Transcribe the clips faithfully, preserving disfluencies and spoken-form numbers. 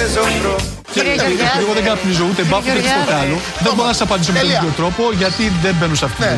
Εγώ δεν καπνίζω ούτε μπάφο ούτε τίποτα άλλο. Δεν μπορώ να σας απαντήσω με τον ίδιο τρόπο γιατί δεν μπαίνω σε αυτή την.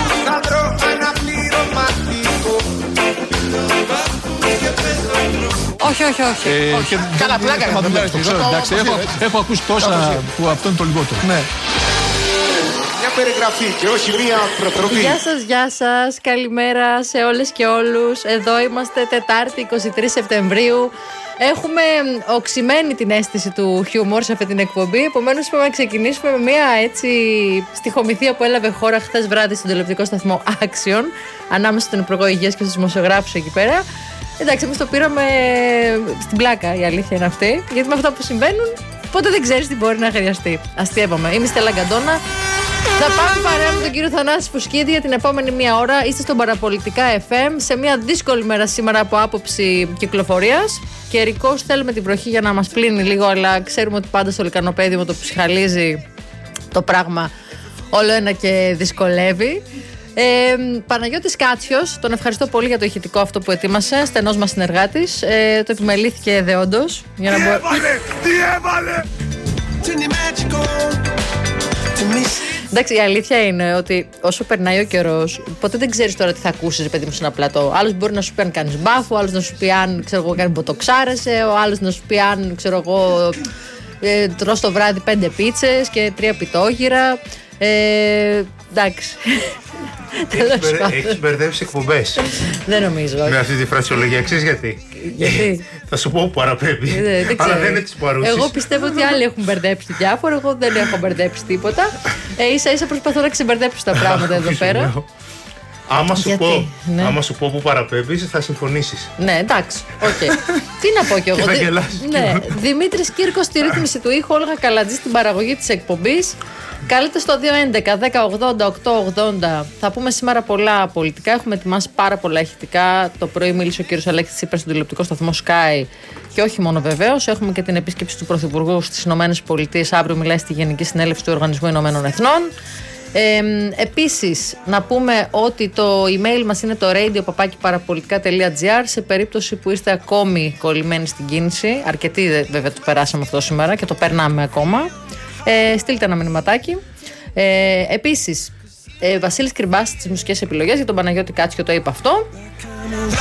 Όχι, όχι, όχι. Καλά, πλάκα να το Εντάξει, έχω ακούσει τόσα που αυτό είναι το λιγότερο. Μια περιγραφή και όχι μια προτροπή. Γεια σας, γεια σας. Καλημέρα σε όλες και όλους. Εδώ είμαστε Τετάρτη εικοστή τρίτη Σεπτεμβρίου. Έχουμε οξυμένη την αίσθηση του χιούμορ σε αυτή την εκπομπή. Επομένως, είπαμε να ξεκινήσουμε με μια έτσι στιχομυθία που έλαβε χώρα χθες βράδυ στον τηλεοπτικό σταθμό Action, ανάμεσα στον Υπουργό Υγείας και στους δημοσιογράφους εκεί πέρα. Εντάξει, εμείς το πήραμε στην πλάκα, η αλήθεια είναι αυτή. Γιατί με αυτά που συμβαίνουν, ποτέ δεν ξέρεις τι μπορεί να χρειαστεί. Αστείευαμε. Είμαι η Στέλλα Γκαντόνα. Θα πάμε παρέα με τον κύριο Θανάση Φουσκίδη για την επόμενη μία ώρα. Είστε στον Παραπολιτικά εφ εμ σε μια δύσκολη μέρα σήμερα από άποψη κυκλοφορίας. Καιρικώς θέλουμε την βροχή για να μας πλύνει λίγο, αλλά ξέρουμε ότι πάντα στο λικανοπέδιο με το ψυχαλίζει το πράγμα όλο ένα και δυσκολεύει. Ε, Παναγιώτης Κάτσιος, τον ευχαριστώ πολύ για το ηχητικό αυτό που ετοίμασε, στενός μας συνεργάτης. Ε, το επιμελήθηκε δεόντως. Τι να μπο... έβαλε, τι έβαλε! Εντάξει, η αλήθεια είναι ότι όσο περνάει ο καιρός, ποτέ δεν ξέρεις τώρα τι θα ακούσεις, παιδί μου, σε ένα πλατό. Άλλος μπορεί να σου πει αν κάνεις μπάφο, άλλος να σου πει αν ξέρω εγώ, κάνει μποτοξάρεσαι, ο άλλος να σου πει αν ξέρω εγώ, ε, τρως το βράδυ πέντε πίτσες και τρία πιτόγυρα. Ε, εντάξει. Έχεις μπερδέψει εκπομπές. Δεν νομίζω. Με αυτή τη φρασιολογία, ξέρεις γιατί? Γιατί? Θα σου πω που παραπέμπει. Δεν αλλά δεν είναι της παρούσης. Εγώ πιστεύω ότι άλλοι έχουν μπερδέψει διάφορα. Εγώ δεν έχω μπερδέψει τίποτα. Ε, ίσα ίσα προσπαθώ να ξεμπερδέψω τα πράγματα εδώ πέρα. Άμα σου, πω, ναι. άμα σου πω που παραπέμπεις, θα συμφωνήσεις. Ναι, εντάξει. Okay. Τι να πω κι εγώ. Και θα γελάσεις. Ναι. Δημήτρης Κύρκος στη ρύθμιση του ήχου, Όλγα Καλατζή στην παραγωγή της εκπομπής. Καλείτε στο δύο έντεκα δέκα ογδόντα οκτώ ογδόντα. Θα πούμε σήμερα πολλά πολιτικά. Έχουμε ετοιμάσει πάρα πολλά ηχητικά. Το πρωί μίλησε ο κύριος Αλέξης Τσίπρας στον τηλεοπτικό σταθμό Sky. Και όχι μόνο βεβαίως. Έχουμε και την επίσκεψη του Πρωθυπουργού στις ΗΠΑ. Αύριο μιλάει στη Γενική Συνέλευση του Οργανισμού Ηνωμένων Εθνών. Ε, επίσης, να πούμε ότι το email μας είναι το radio παπάκι παραπολιτικά τελεία τζι άρ σε περίπτωση που είστε ακόμη κολλημένοι στην κίνηση. Αρκετοί βέβαια το περάσαμε αυτό σήμερα και το περνάμε ακόμα. Ε, στείλτε ένα μηνυματάκι. Ε, επίσης, ε, Βασίλης Κρυμπάς στις μουσικές επιλογές, για τον Παναγιώτη Κάτσιο το είπα αυτό.